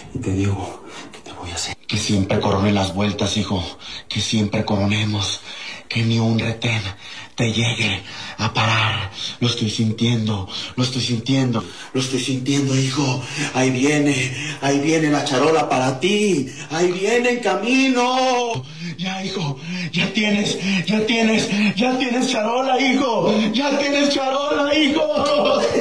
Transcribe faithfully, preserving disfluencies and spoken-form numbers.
y te digo que te voy a hacer. Que siempre corone las vueltas, hijo. Que siempre coronemos. Que ni un retén te llegue a parar. Lo estoy sintiendo, lo estoy sintiendo, lo estoy sintiendo, hijo. Ahí viene, ahí viene la charola para ti. Ahí viene en camino. Ya, hijo, ya tienes, ya tienes, ya tienes charola, hijo. Ya tienes charola, hijo.